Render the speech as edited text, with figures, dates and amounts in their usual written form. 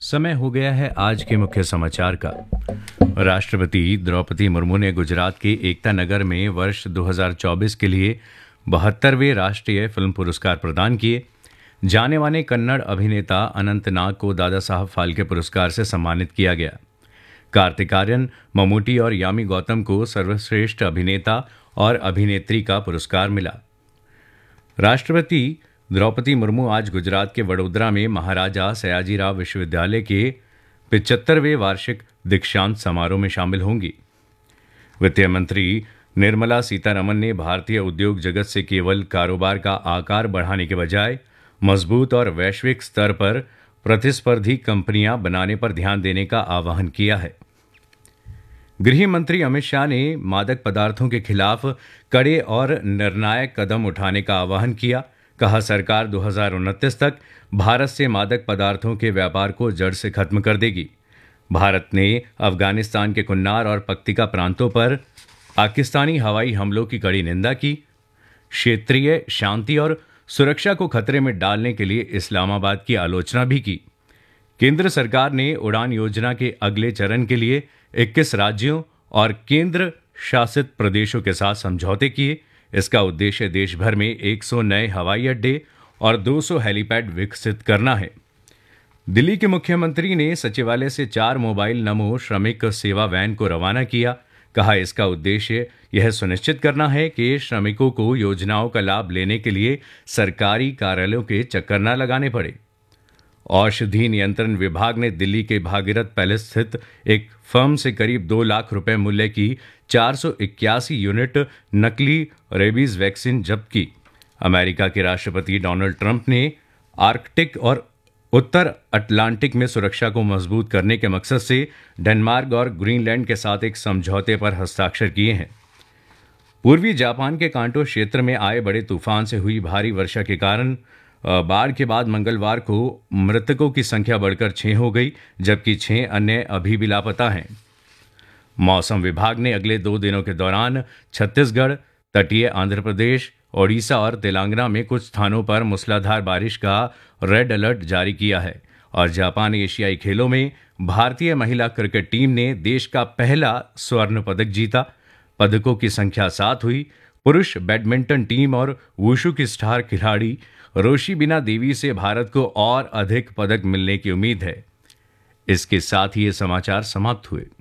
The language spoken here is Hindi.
समय हो गया है आज के मुख्य समाचार का। राष्ट्रपति द्रौपदी मुर्मू ने गुजरात के एकता नगर में वर्ष 2024 के लिए 72वें राष्ट्रीय फिल्म पुरस्कार प्रदान किए। जाने माने कन्नड़ अभिनेता अनंत नाग को दादा साहब फाल्के पुरस्कार से सम्मानित किया गया। कार्तिक आर्यन, ममूटी और यामी गौतम को सर्वश्रेष्ठ अभिनेता और अभिनेत्री का पुरस्कार मिला। राष्ट्रपति द्रौपदी मुर्मू आज गुजरात के वडोदरा में महाराजा सयाजीराव विश्वविद्यालय के 75वें वार्षिक दीक्षांत समारोह में शामिल होंगी। वित्त मंत्री निर्मला सीतारमन ने भारतीय उद्योग जगत से केवल कारोबार का आकार बढ़ाने के बजाय मजबूत और वैश्विक स्तर पर प्रतिस्पर्धी कंपनियां बनाने पर ध्यान देने का आह्वान किया है। गृह मंत्री अमित शाह ने मादक पदार्थों के खिलाफ कड़े और निर्णायक कदम उठाने का आह्वान किया। कहा, सरकार 2029 तक भारत से मादक पदार्थों के व्यापार को जड़ से खत्म कर देगी। भारत ने अफगानिस्तान के कुन्नार और पक्तिका प्रांतों पर पाकिस्तानी हवाई हमलों की कड़ी निंदा की। क्षेत्रीय शांति और सुरक्षा को खतरे में डालने के लिए इस्लामाबाद की आलोचना भी की। केंद्र सरकार ने उड़ान योजना के अगले चरण के लिए 21 राज्यों और केंद्र शासित प्रदेशों के साथ समझौते किए। इसका उद्देश्य देश भर में 100 नए हवाई अड्डे और 200 हेलीपैड विकसित करना है। दिल्ली के मुख्यमंत्री ने सचिवालय से 4 मोबाइल नमो श्रमिक सेवा वैन को रवाना किया। कहा, इसका उद्देश्य यह सुनिश्चित करना है कि श्रमिकों को योजनाओं का लाभ लेने के लिए सरकारी कार्यालयों के चक्कर न लगाने पड़े। औषधि नियंत्रण विभाग ने दिल्ली के भागीरथ पैलेस स्थित एक फर्म से करीब 2 लाख रुपए मूल्य की 481 यूनिट नकली रेबीज वैक्सीन जब्त की। अमेरिका के राष्ट्रपति डोनाल्ड ट्रंप ने आर्कटिक और उत्तर अटलांटिक में सुरक्षा को मजबूत करने के मकसद से डेनमार्क और ग्रीनलैंड के साथ एक समझौते पर हस्ताक्षर किए हैं। पूर्वी जापान के कांटो क्षेत्र में आए बड़े तूफान से हुई भारी वर्षा के कारण बाढ़ के बाद मंगलवार को मृतकों की संख्या बढ़कर 6 हो गई, जबकि 6 अन्य अभी भी लापता हैं। मौसम विभाग ने अगले 2 दिनों के दौरान छत्तीसगढ़, तटीय आंध्र प्रदेश, ओडिशा और तेलंगाना में कुछ स्थानों पर मूसलाधार बारिश का रेड अलर्ट जारी किया है। और जापान एशियाई खेलों में भारतीय महिला क्रिकेट टीम ने देश का पहला स्वर्ण पदक जीता। पदकों की संख्या 7 हुई। पुरुष बैडमिंटन टीम और वुशु की स्टार खिलाड़ी रोशिबिना देवी से भारत को और अधिक पदक मिलने की उम्मीद है। इसके साथ ही ये समाचार समाप्त हुए।